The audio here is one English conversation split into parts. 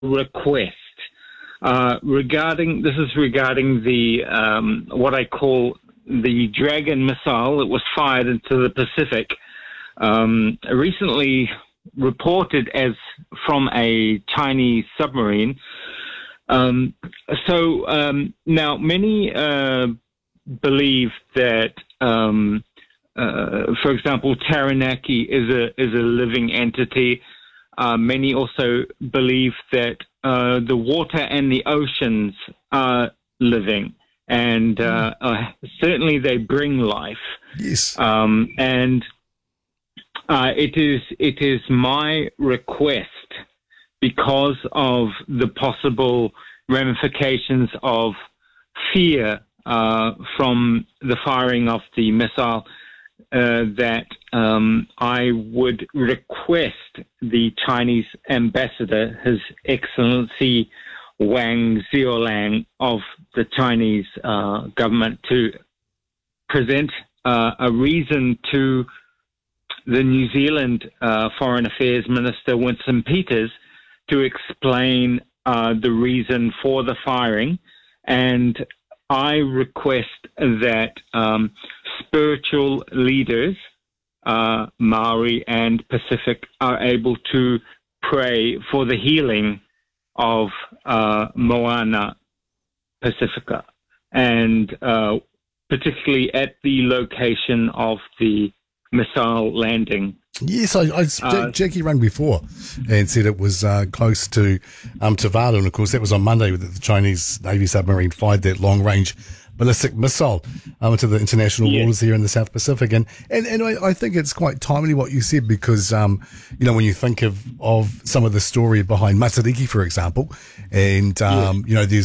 request regarding the what I call the Dragon missile that was fired into the Pacific, recently reported as from a Chinese submarine. Now many believe that, for example, Taranaki is a living entity. Many also believe that the water and the oceans are living, and certainly they bring life. Yes. And it is my request, because of the possible ramifications of fear from the firing of the missile, that I would request the Chinese ambassador, His Excellency Wang Xiaolang of the Chinese government, to present a reason to the New Zealand Foreign Affairs Minister, Winston Peters, to explain the reason for the firing. And I request that spiritual leaders, Maori and Pacific, are able to pray for the healing of Moana Pacifica, and particularly at the location of the missile landing. Yes, Jackie rang before and said it was close to Tawara, and of course that was on Monday that the Chinese Navy submarine fired that long-range ballistic missile into the international waters here in the South Pacific. And I think it's quite timely what you said, because, when you think of some of the story behind Matariki, for example, and, there's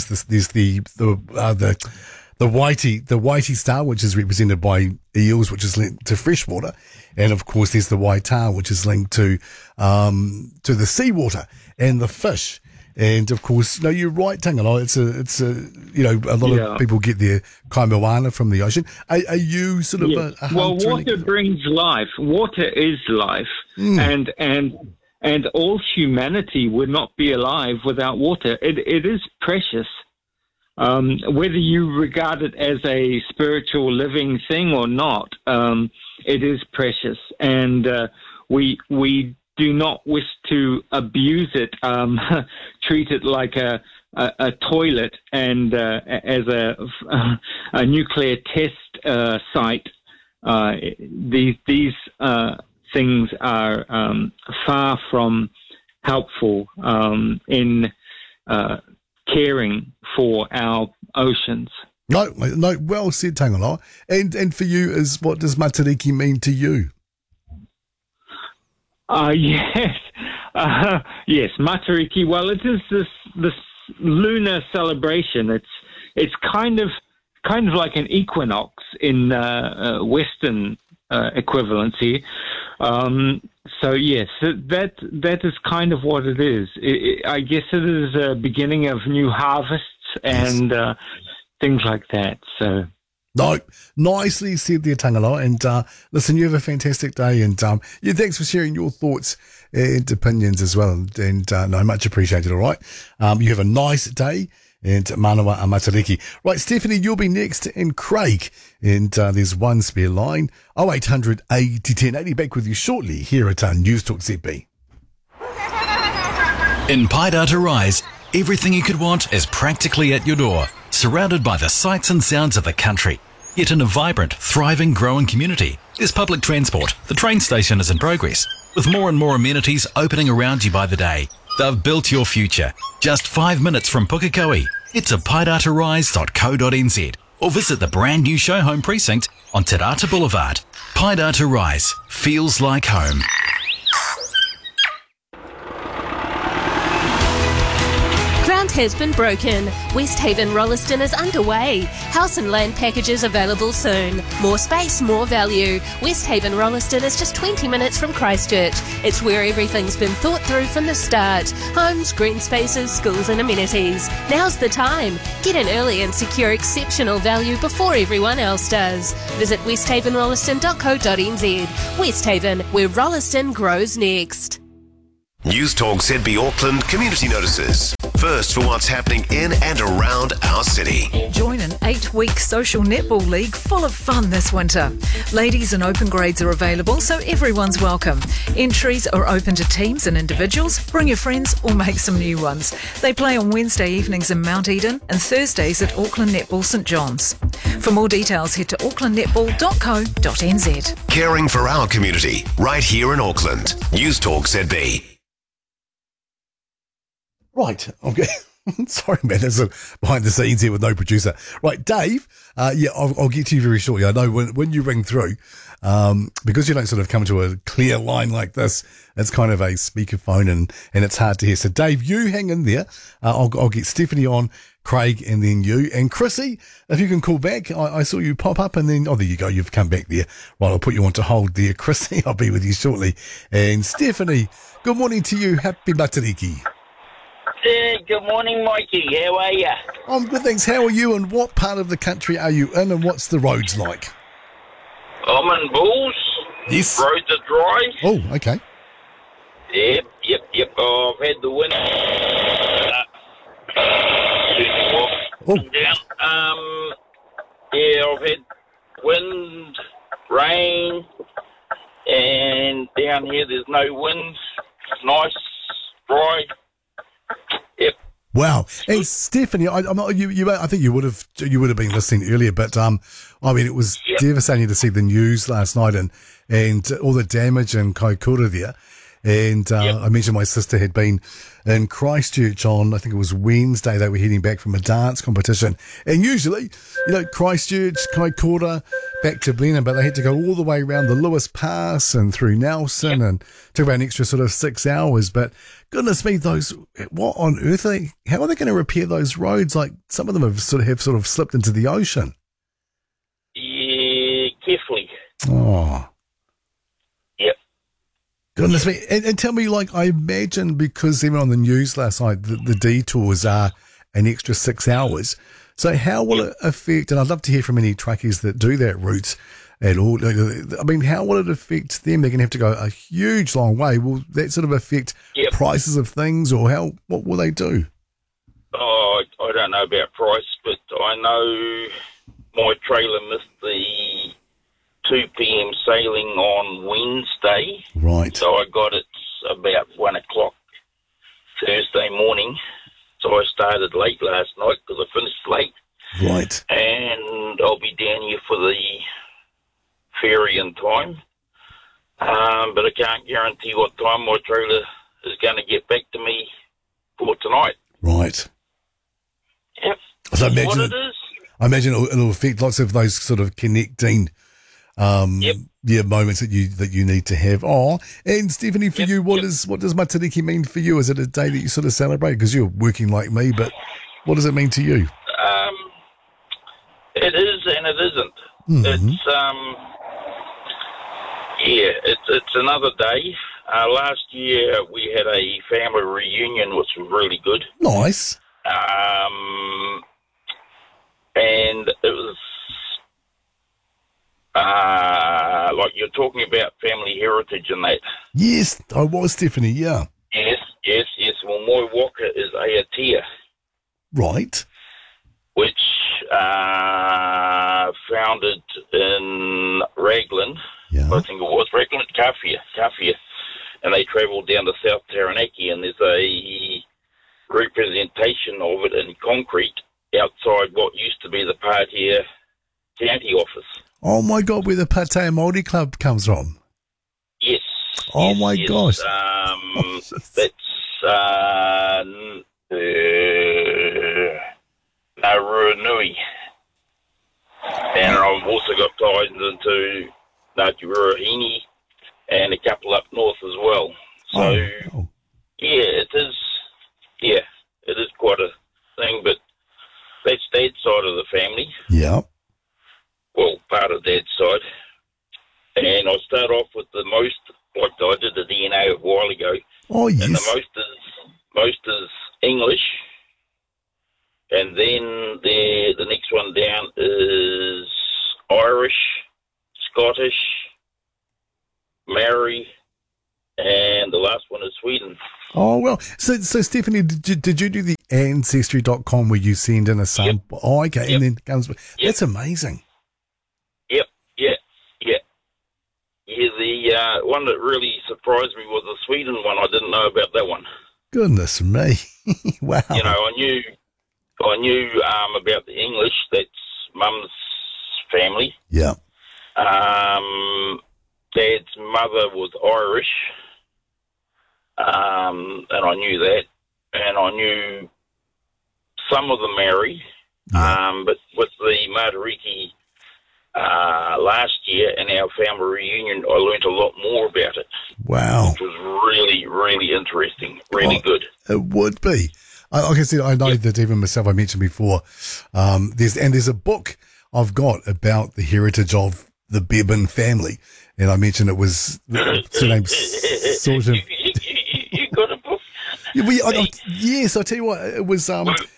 the Waiti star, which is represented by eels, which is linked to freshwater. And of course, there's the Waitā, which is linked to the seawater and the fish. And of course, no, you're right, Tangaloa. It's a lot of people get their kaimoana from the ocean. Are you sort of a hunter? Well, water brings life. Water is life. And all humanity would not be alive without water. It is precious. Whether you regard it as a spiritual living thing or not, it is precious, and we do not wish to abuse it, treat it like a toilet and as a nuclear test site. These things are far from helpful in caring for our oceans. No, well said, Tangaloa. And for you, what does Matariki mean to you? Yes, Matariki. Well, it is this lunar celebration. It's kind of like an equinox in Western equivalency. So yes, that is kind of what it is. I guess it is a beginning of new harvests and things like that. So. No, nicely said there, Tangaloa. And listen, you have a fantastic day. And thanks for sharing your thoughts and opinions as well. And no, much appreciated. All right, you have a nice day. And Manawa Matariki. Right, Stephanie, you'll be next, and Craig. And there's one spare line, 0800 80 1080. Back with you shortly here at News Talk ZB. In Paidata Rise, everything you could want is practically at your door, surrounded by the sights and sounds of the country. Yet in a vibrant, thriving, growing community, there's public transport. The train station is in progress, with more and more amenities opening around you by the day. They've built your future. Just 5 minutes from Pukekohe. Head to paidatarise.co.nz or visit the brand new show home precinct on Te Rata Boulevard. Paidata Rise feels like home. Ground has been broken. Westhaven Rolleston is underway. House and land packages available soon. More space, more value. Westhaven Rolleston is just 20 minutes from Christchurch. It's where everything's been thought through from the start. Homes, green spaces, schools and amenities. Now's the time. Get in early and secure exceptional value before everyone else does. Visit westhavenrolleston.co.nz. Westhaven, where Rolleston grows next. News Talk ZB Auckland community notices. First for what's happening in and around our city. Join an 8-week social netball league full of fun this winter. Ladies and open grades are available, so everyone's welcome. Entries are open to teams and individuals. Bring your friends or make some new ones. They play on Wednesday evenings in Mount Eden and Thursdays at Auckland Netball St John's. For more details, head to aucklandnetball.co.nz. Caring for our community, right here in Auckland. News Talk ZB. Right, okay. Sorry, man, there's a behind the scenes here with no producer. Right, Dave, I'll get to you very shortly. I know when you ring through, because you don't sort of come to a clear line like this, it's kind of a speakerphone and it's hard to hear. So, Dave, you hang in there. I'll get Stephanie on, Craig, and then you. And Chrissy, if you can call back, I saw you pop up and then, there you go, you've come back there. Right, I'll put you on to hold there. Chrissy, I'll be with you shortly. And Stephanie, good morning to you. Happy Matariki. Good morning, Mikey. How are you? I'm good, thanks. How are you and what part of the country are you in and what's the roads like? I'm in Bulls. Yes. Roads are dry. Oh, okay. Yep. I've had the wind. Down. I've had wind, rain, and down here there's no wind. It's nice, dry. Yep. Wow. And Stephanie, I'm not, I think you would have been listening earlier, but I mean, it was devastating to see the news last night and all the damage in Kaikoura there. And I mentioned my sister had been in Christchurch on, I think it was Wednesday. They were heading back from a dance competition. And usually, Christchurch, Kaikoura, back to Blenheim, but they had to go all the way around the Lewis Pass and through Nelson and took about an extra sort of 6 hours. But goodness me, what on earth how are they going to repair those roads? Like some of them have sort of slipped into the ocean. Yeah, carefully. Oh. Yep. Goodness me. And tell me, I imagine because even on the news last night, the detours are an extra 6 hours. So how will it affect, and I'd love to hear from any truckies that do that route at all. I mean, how will it affect them? They're going to have to go a huge long way. Will that sort of affect prices of things or what will they do? Oh, I don't know about price, but I know my trailer missed the 2 p.m. sailing on Wednesday. Right. So I got it about 1 o'clock Thursday morning. So I started late last night because I finished late. Right. And I'll be down here for the ferry in time. But I can't guarantee what time my trailer is going to get back to me for tonight. Right. Yep. So what it is. I imagine it'll affect lots of those sort of connecting moments that you need to have. Oh, and Stephanie, for you, what does Matariki mean for you? Is it a day that you sort of celebrate? Because you're working like me, but what does it mean to you? It is and it isn't. Mm-hmm. It's another day. Last year we had a family reunion, which was really good. Nice. And it was like you're talking about family heritage and that. Yes, I was, Stephanie, yeah. Yes. Well, my waka is Aotea. Right. Which founded in Raglan. Yeah. I think it was Raglan, Kawhia. And they travelled down to South Taranaki, and there's a representation of it in concrete outside what used to be the Patea County office. Oh my God, where the Patea Māori Club comes from. Yes. Oh my gosh. That's Narua-Nui. And I've also got ties into Ngāti Ruahine and a couple up north as well. So, it is quite a thing, but that's Dad's side of the family. Yeah. Well, part of Dad's side. And I'll start off with the most, like I did the DNA a while ago. Oh, yes. And the most is English. And then the next one down is Irish, Scottish, Maori, and the last one is Sweden. Oh, well. So Stephanie, did you do the Ancestry.com where you send in a sample? Yep. Oh, okay. Yep. And then it comes. Yep. That's amazing. Yep. Yeah. The one that really surprised me was the Sweden one. I didn't know about that one. Goodness me. Wow. You know, I knew about the English. That's Mum's family. Yeah. Dad's mother was Irish. And I knew that. And I knew some of the Maori. Yeah. But with the Matariki last year in our family reunion, I learned a lot more about it. Wow. Which was really, really interesting. Really good. It would be. Like I said, I know that even myself, I mentioned before, there's a book I've got about the heritage of the Bevan family. And I mentioned it was surname sort of. You got a book? Yes, I tell you what, it was.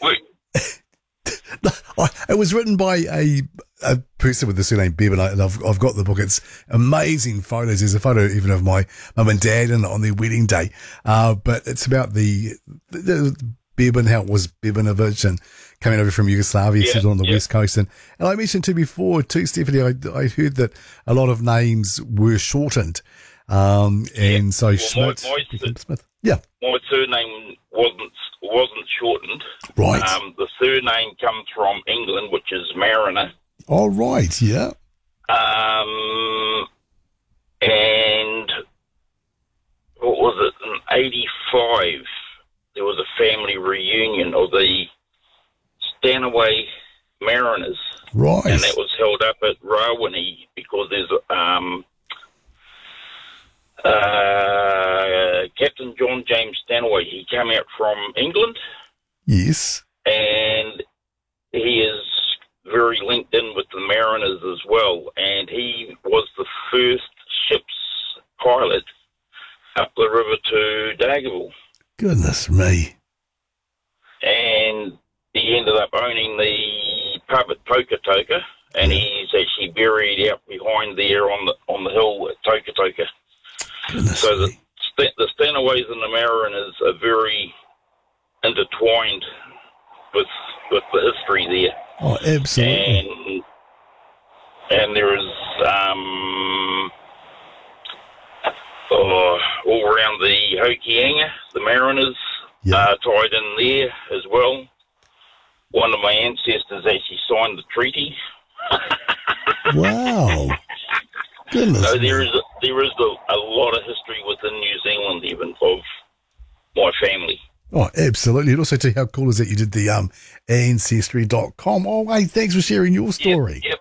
It was written by a person with the surname Bevan, and I've got the book. It's amazing photos. There's a photo even of my mum and dad on their wedding day. But it's about the Bevan, how it was Bevanovich and coming over from Yugoslavia, settled on the West Coast. And I mentioned to you before too, Stephanie, I heard that a lot of names were shortened. And so Schmidt became Smith. Yeah. My surname wasn't shortened. Right. The surname comes from England, which is Mariner. Oh, right. Yeah. And what was it? In 85, there was a family reunion of the Stanaway Mariners. Right. And that was held up at Rawene because there's Captain John James Stanaway. He came out from England. Yes. And he is very linked in with the Mariners as well. And he was the first ship's pilot up the river to Dargaville. Goodness me. And he ended up owning the pub at Tokatoka, and he's actually buried out behind there on the hill at Tokatoka. Goodness so me. The Stanaways and the Mariners are very intertwined with the history there. Oh, absolutely. And there is all around the Hokianga, the Mariners tied in there as well. One of my ancestors actually signed the treaty. Wow. Goodness. So there is a lot of history within New Zealand, even of my family. Oh, absolutely. And also, too, how cool is that you did the Ancestry.com? Oh, hey, thanks for sharing your story. Yep.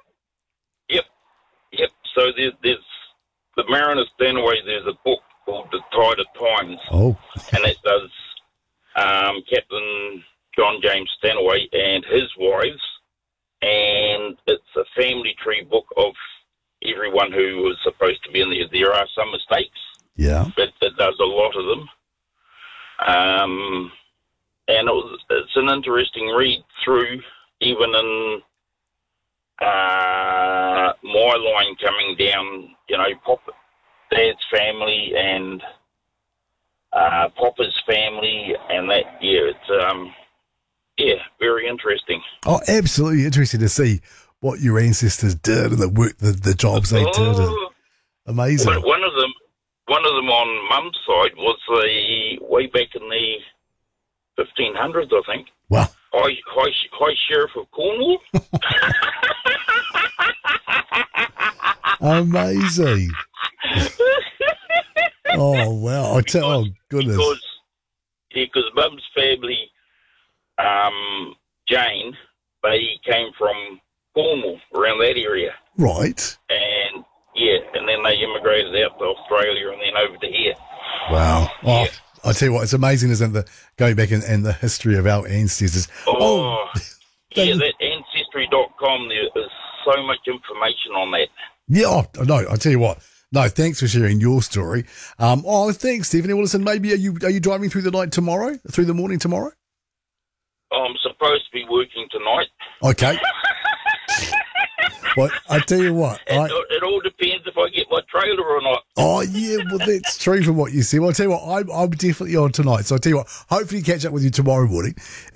So there's the Mariner Stanaway, there's a book called The Tide of Times. Oh. And it does Captain John James Stanaway and his wives. And it's a family tree book of everyone who was supposed to be in there. There are some mistakes. Yeah. But it does a lot of them. And it's an interesting read through, even in my line coming down, Papa, Dad's family and Papa's family, and that, it's, very interesting. Oh, absolutely interesting to see what your ancestors did and the work, the jobs they did. Amazing. One of them on Mum's side was way back in the 1500s, I think. Wow. High Sheriff of Cornwall. Amazing. Oh, wow. Oh, goodness. Because Mum's family, Jane, they came from Cornwall, around that area. Right. And then they immigrated out to Australia and then over to here. Wow. Oh, yeah. I tell you what, it's amazing, isn't it, going back and the history of our ancestors. That Ancestry.com, there is so much information on that. Yeah, no, I tell you what. No, thanks for sharing your story. Thanks, Stephanie. Well, listen, maybe are you driving through the morning tomorrow? I'm supposed to be working tonight. Okay. Well, I tell you what. And it all depends if I get my trailer or not. Oh, yeah, well, that's true from what you said. Well, I'll tell you what, I'm definitely on tonight. So I'll tell you what, hopefully catch up with you tomorrow morning.